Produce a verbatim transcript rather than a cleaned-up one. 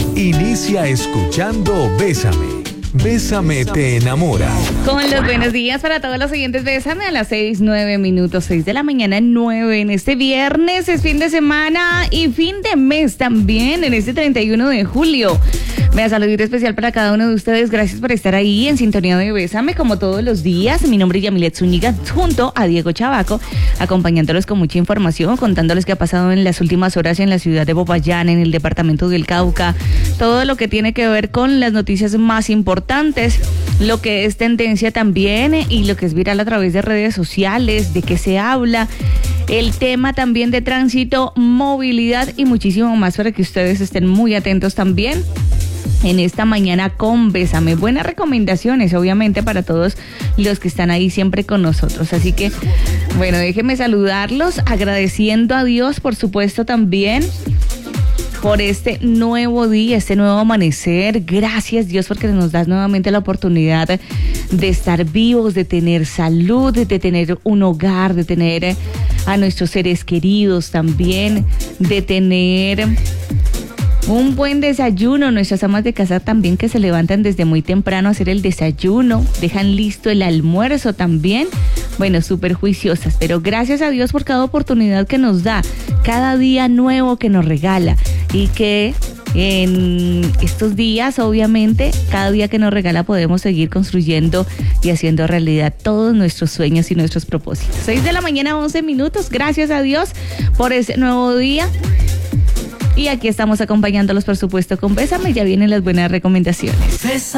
Inicia escuchando Bésame. Bésame te enamora. Con los buenos días para todos los oyentes, Bésame a las seis, nueve minutos, seis de la mañana, nueve en este viernes, es fin de semana y fin de mes también, en este treinta y uno de julio. Me da saludito especial para cada uno de ustedes, gracias por estar ahí en sintonía de Bésame como todos los días. Mi nombre es Yamilet Zúñiga, junto a Diego Chavaco, acompañándolos con mucha información, contándoles qué ha pasado en las últimas horas en la ciudad de Popayán, en el departamento del Cauca, todo lo que tiene que ver con las noticias más importantes, lo que es tendencia también y lo que es viral a través de redes sociales, de qué se habla, el tema también de tránsito, movilidad y muchísimo más para que ustedes estén muy atentos también en esta mañana con Bésame. Buenas recomendaciones, obviamente, para todos los que están ahí siempre con nosotros. Así que, bueno, déjenme saludarlos, agradeciendo a Dios, por supuesto, también por este nuevo día, este nuevo amanecer. Gracias, Dios, porque nos das nuevamente la oportunidad de estar vivos, de tener salud, de tener un hogar, de tener a nuestros seres queridos también, de tener un buen desayuno. Nuestras amas de casa también, que se levantan desde muy temprano a hacer el desayuno, dejan listo el almuerzo también. Bueno, súper juiciosas, pero gracias a Dios por cada oportunidad que nos da, cada día nuevo que nos regala, y que en estos días, obviamente, cada día que nos regala podemos seguir construyendo y haciendo realidad todos nuestros sueños y nuestros propósitos. seis de la mañana, once minutos, gracias a Dios por ese nuevo día. Y aquí estamos acompañándolos, por supuesto, con Bésame. Ya vienen las buenas recomendaciones.